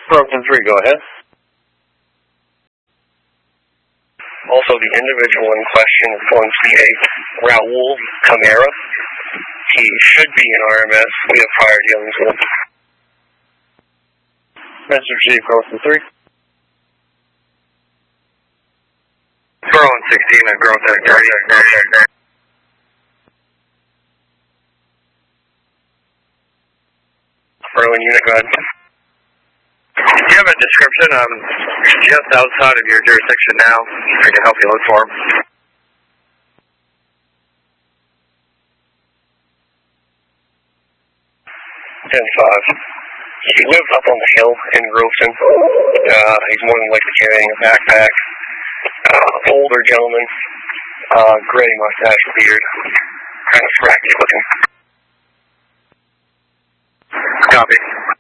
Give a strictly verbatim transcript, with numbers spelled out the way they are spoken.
Burlington three, go ahead. Also, the individual in question is going to be a Raul Camara. He should be in R M S. We have prior dealings with him. Mister Chief, Burlington three. Burlington sixteen, I've grown to thirty. Berlin unit, go ahead. Do you have a description? Um, just outside of your jurisdiction now. I can help you look for him. ten five. He lives up on the hill in Groveton. Uh, he's more than likely carrying a backpack. Uh, older gentleman. Uh, gray mustache, beard. Kind of scrappy looking. Copy.